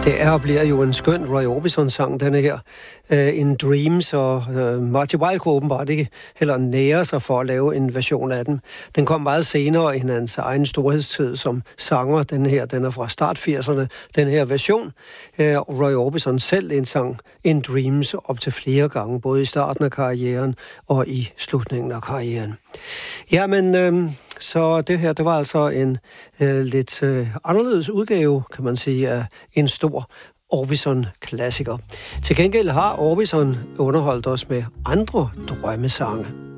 Det er og bliver jo en skøn Roy Orbison-sang, denne her. In Dreams, og Marty Wilde kunne åbenbart ikke heller nære sig for at lave en version af den. Den kom meget senere end hans egen storhedstid som sanger. Den er fra start 80'erne, den her version. Roy Orbison selv indsang In Dreams op til flere gange, både i starten af karrieren og i slutningen af karrieren. Ja, men så det her, det var altså en lidt anderledes udgave, kan man sige, af en stor Orbison-klassiker. Til gengæld har Orbison underholdt os med andre drømmesange.